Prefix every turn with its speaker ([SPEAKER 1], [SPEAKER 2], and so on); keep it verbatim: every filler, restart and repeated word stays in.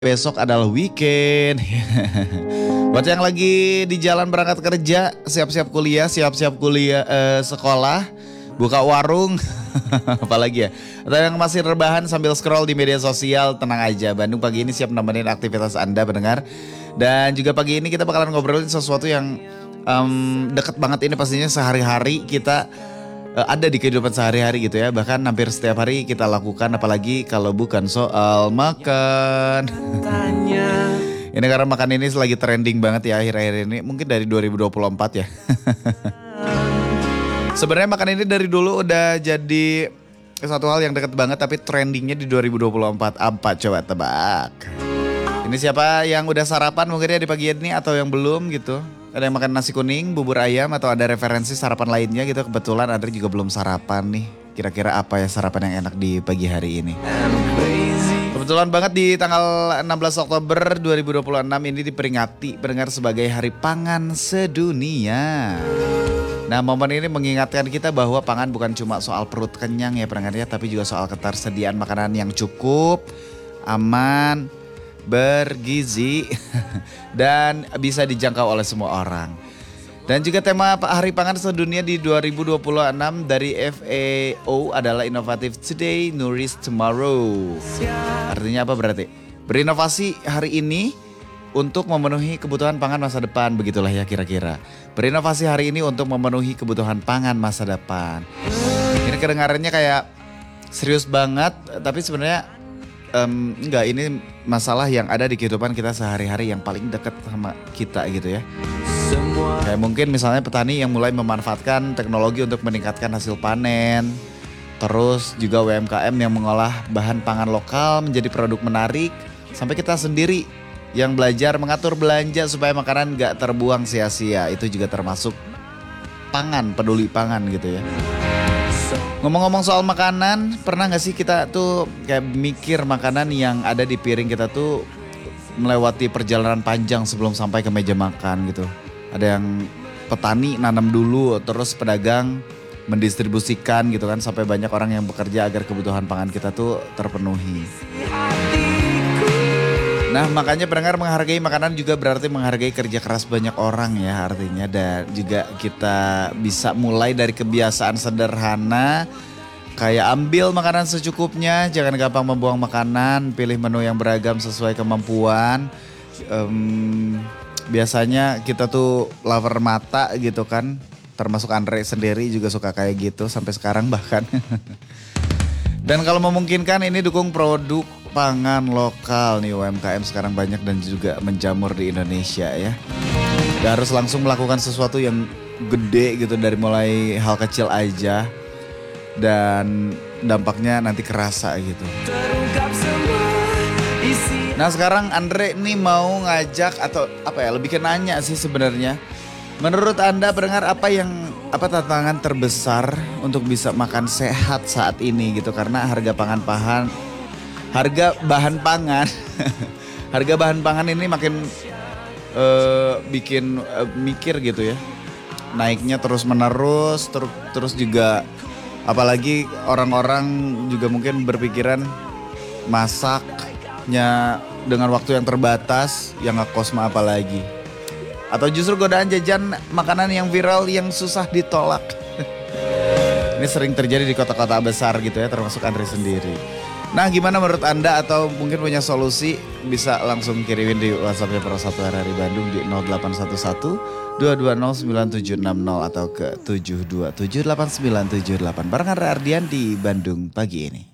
[SPEAKER 1] Besok adalah weekend. Buat yang lagi di jalan berangkat kerja, siap-siap kuliah, siap-siap kuliah eh, sekolah, buka warung, apalagi ya. Atau yang masih rebahan sambil scroll di media sosial, tenang aja. Bandung pagi ini siap nemenin aktivitas Anda pendengar. Dan juga pagi ini kita bakalan ngobrolin sesuatu yang um, deket banget ini pastinya sehari-hari kita uh, ada di kehidupan sehari-hari gitu ya. Bahkan hampir setiap hari kita lakukan, apalagi kalau bukan soal makan. Ini karena makan ini lagi trending banget ya akhir-akhir ini. Mungkin dari dua ribu dua puluh empat ya. Sebenarnya makan ini dari dulu udah jadi satu hal yang deket banget, tapi trendingnya di dua ribu dua puluh empat. Apa coba tebak? Ini siapa yang udah sarapan mungkin ya di pagi ini atau yang belum gitu. Ada yang makan nasi kuning, bubur ayam, atau ada referensi sarapan lainnya gitu. Kebetulan Andre juga belum sarapan nih. Kira-kira apa ya sarapan yang enak di pagi hari ini? Kebetulan banget di tanggal enam belas Oktober dua ribu dua puluh enam ini diperingati pendengar sebagai Hari Pangan Sedunia. Nah, momen ini mengingatkan kita bahwa pangan bukan cuma soal perut kenyang ya pendengar ya, tapi juga soal ketersediaan makanan yang cukup, aman, bergizi dan bisa dijangkau oleh semua orang. Dan juga tema Hari Pangan Sedunia di dua ribu dua puluh enam dari F A O adalah Innovative Today, Nourish Tomorrow. Artinya apa berarti? Berinovasi hari ini untuk memenuhi kebutuhan pangan masa depan, begitulah ya kira-kira. Berinovasi hari ini untuk memenuhi kebutuhan pangan masa depan. Ini kedengarannya kayak serius banget, tapi sebenarnya um, enggak, ini masalah yang ada di kehidupan kita sehari-hari yang paling dekat sama kita gitu ya. Kayak mungkin misalnya petani yang mulai memanfaatkan teknologi untuk meningkatkan hasil panen. Terus juga U M K M yang mengolah bahan pangan lokal menjadi produk menarik. Sampai kita sendiri yang belajar mengatur belanja supaya makanan gak terbuang sia-sia. Itu juga termasuk pangan, peduli pangan gitu ya. Ngomong-ngomong soal makanan, pernah gak sih kita tuh kayak mikir makanan yang ada di piring kita tuh melewati perjalanan panjang sebelum sampai ke meja makan gitu. Ada yang petani nanam dulu, terus pedagang mendistribusikan gitu kan, sampai banyak orang yang bekerja agar kebutuhan pangan kita tuh terpenuhi. Nah, makanya pendengar, menghargai makanan juga berarti menghargai kerja keras banyak orang ya artinya. Dan juga kita bisa mulai dari kebiasaan sederhana, kayak ambil makanan secukupnya, jangan gampang membuang makanan, pilih menu yang beragam sesuai kemampuan. Um, biasanya kita tuh lapar mata gitu kan, termasuk Andre sendiri juga suka kayak gitu sampai sekarang bahkan. Dan kalau memungkinkan ini dukung produk pangan lokal nih, U M K M sekarang banyak dan juga menjamur di Indonesia ya. Gak harus langsung melakukan sesuatu yang gede gitu, dari mulai hal kecil aja dan dampaknya nanti kerasa gitu. Nah, sekarang Andre nih mau ngajak atau apa ya, lebih ke nanya sih sebenarnya. Menurut Anda pendengar, apa yang apa tantangan terbesar untuk bisa makan sehat saat ini gitu, karena harga pangan pahan harga bahan pangan harga bahan pangan ini makin uh, bikin uh, mikir gitu ya. Naiknya terus menerus, ter- terus juga apalagi orang-orang juga mungkin berpikiran masaknya dengan waktu yang terbatas, yang ngekos mah apalagi. Atau justru godaan jajan makanan yang viral yang susah ditolak. Ini sering terjadi di kota-kota besar gitu ya, termasuk Andre sendiri. Nah, gimana menurut Anda, atau mungkin punya solusi, bisa langsung kirimin di WhatsApp-nya Pro satu R R I Bandung di nol delapan satu satu dua dua nol sembilan tujuh enam nol atau ke tujuh dua tujuh delapan sembilan tujuh delapan. Bareng Andre Ardian di Bandung pagi ini.